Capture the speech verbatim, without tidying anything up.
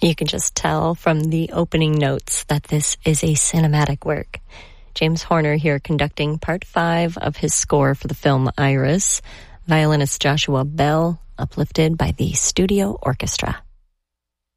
You can just tell from the opening notes that this is a cinematic work. James Horner here conducting part five of his score for the film Iris. Violinist Joshua Bell, uplifted by the studio orchestra.